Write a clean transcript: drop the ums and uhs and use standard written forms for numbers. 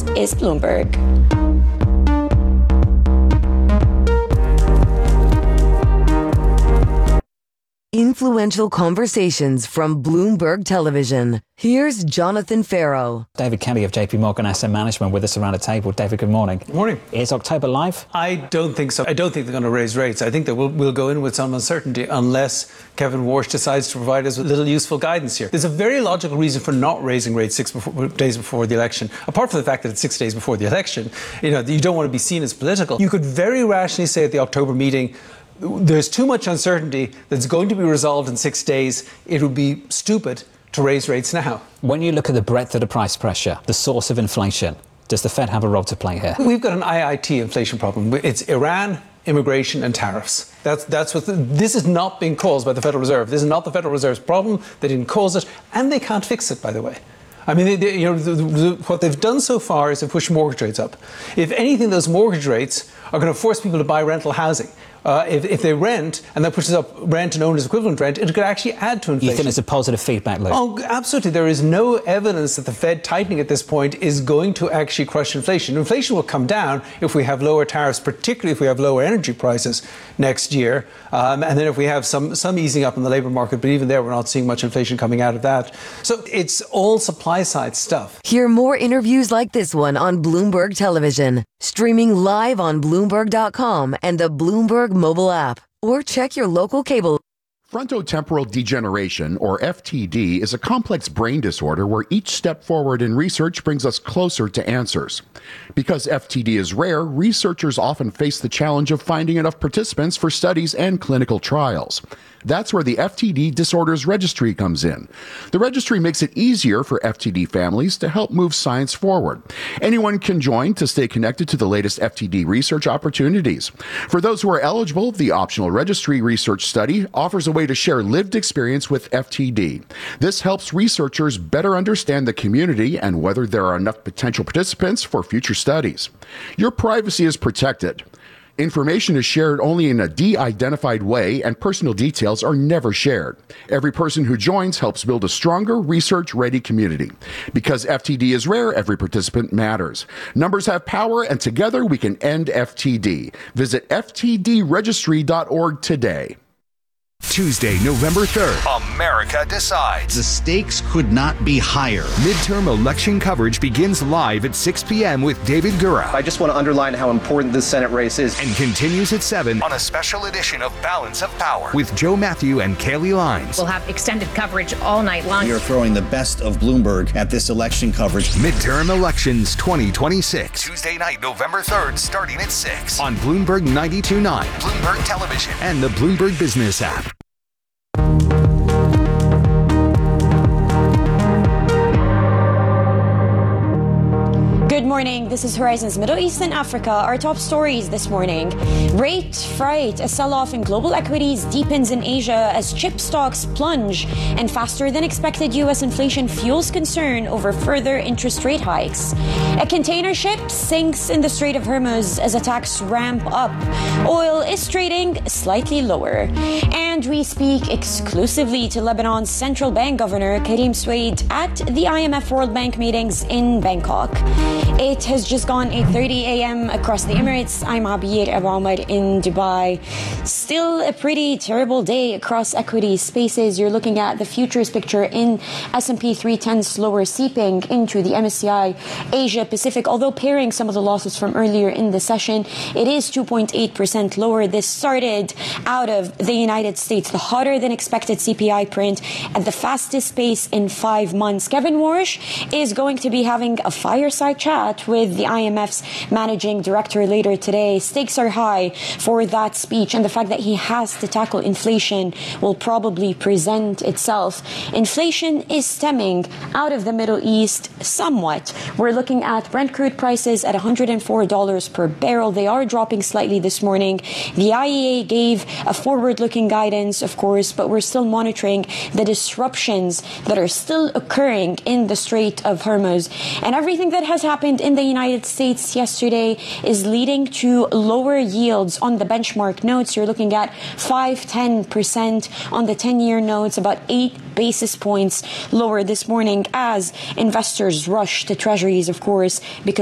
is Bloomberg. Influential conversations from Bloomberg Television. Here's Jonathan Farrow. David Kelly of JP Morgan Asset Management with us around the table. David, good morning. Good morning. Is October live? I don't think so. I don't think they're going to raise rates. I think that we'll go in with some uncertainty unless Kevin Warsh decides to provide us with a little useful guidance here. There's a very logical reason for not raising rates 6 days before the election. Apart from the fact that it's 6 days before the election, you don't want to be seen as political. You could very rationally say at the October meeting, there's too much uncertainty that's going to be resolved in 6 days. It would be stupid to raise rates now. When you look at the breadth of the price pressure, the source of inflation, does the Fed have a role to play here? We've got an IIT inflation problem. It's Iran, immigration and tariffs. That's what this is not being caused by the Federal Reserve. This is not the Federal Reserve's problem. They didn't cause it, and they can't fix it, by the way. I mean, what they've done so far is to push mortgage rates up. If anything, those mortgage rates are going to force people to buy rental housing. If they rent, and that pushes up rent and owner's equivalent rent, it could actually add to inflation. You think it's a positive feedback loop? Oh, absolutely. There is no evidence that the Fed tightening at this point is going to actually crush inflation. Inflation will come down if we have lower tariffs, particularly if we have lower energy prices next year. And then if we have some easing up in the labour market, but even there we're not seeing much inflation coming out of that. So it's all supply side stuff. Hear more interviews like this one on Bloomberg Television, streaming live on Bloomberg.com and the Bloomberg mobile app, or check your local cable. Frontotemporal degeneration, or FTD, is a complex brain disorder where each step forward in research brings us closer to answers. Because FTD is rare, researchers often face the challenge of finding enough participants for studies and clinical trials. That's where the FTD Disorders Registry comes in. The registry makes it easier for FTD families to help move science forward. Anyone can join to stay connected to the latest FTD research opportunities. For those who are eligible, the optional registry research study offers a way to share lived experience with FTD. This helps researchers better understand the community and whether there are enough potential participants for future studies. Your privacy is protected. Information is shared only in a de-identified way, and personal details are never shared. Every person who joins helps build a stronger, research-ready community. Because FTD is rare, every participant matters. Numbers have power, and together we can end FTD. Visit ftdregistry.org today. Tuesday, November 3rd, America decides. The stakes could not be higher. Midterm election coverage begins live at 6 p.m. with David Gura. I just want to underline how important this Senate race is. And continues at 7 on a special edition of Balance of Power with Joe Matthew and Kaylee Lines. We'll have extended coverage all night long. We are throwing the best of Bloomberg at this election coverage. Midterm Elections 2026. Tuesday night, November 3rd, starting at 6 on Bloomberg 92.9, Bloomberg Television, and the Bloomberg Business app. Good morning. This is Horizons Middle East and Africa. Our top stories this morning. Rate fright. A sell-off in global equities deepens in Asia as chip stocks plunge, and faster than expected U.S. inflation fuels concern over further interest rate hikes. A container ship sinks in the Strait of Hormuz as attacks ramp up. Oil is trading slightly lower. And we speak exclusively to Lebanon's central bank governor Karim Swade at the IMF World Bank meetings in Bangkok. It has just gone 8:30 a.m. across the Emirates. I'm Abir Abu Omar in Dubai. Still a pretty terrible day across equity spaces. You're looking at the futures picture in S&P 310 slower seeping into the MSCI Asia Pacific. Although pairing some of the losses from earlier in the session, it is 2.8% lower. This started out of the United States, the hotter than expected CPI print at the fastest pace in 5 months. Kevin Warsh is going to be having a fireside chat with the IMF's managing director later today. Stakes are high for that speech, and the fact that he has to tackle inflation will probably present itself. Inflation is stemming out of the Middle East somewhat. We're looking at Brent crude prices at $104 per barrel. They are dropping slightly this morning. The IEA gave a forward-looking guidance, of course, but we're still monitoring the disruptions that are still occurring in the Strait of Hormuz. And everything that has happened in the United States yesterday is leading to lower yields on the benchmark notes. You're looking at 5-10% on the 10-year notes, about 8 basis points lower this morning as investors rush to treasuries, of course, because